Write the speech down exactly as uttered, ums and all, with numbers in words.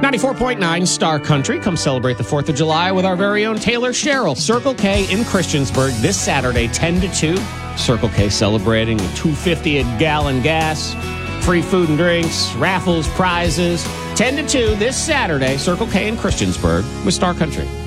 ninety-four point nine Star Country. Come celebrate the fourth of July with our very own Taylor Sherrill. Circle K in Christiansburg this Saturday, ten to two. Circle K celebrating the two fifty a gallon gas, free food and drinks, raffles, prizes. ten to two this Saturday, Circle K in Christiansburg with Star Country.